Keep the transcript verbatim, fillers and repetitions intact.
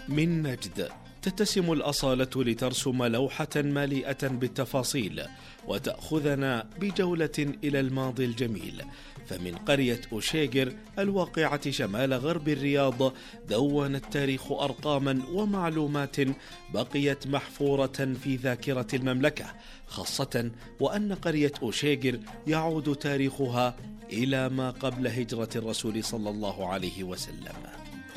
من نجد تتسم الأصالة لترسم لوحة مليئة بالتفاصيل وتأخذنا بجولة إلى الماضي الجميل. فمن قرية أوشيجر الواقعة شمال غرب الرياض دون التاريخ أرقاما ومعلومات بقيت محفورة في ذاكرة المملكة، خاصة وأن قرية أوشيجر يعود تاريخها إلى ما قبل هجرة الرسول صلى الله عليه وسلم.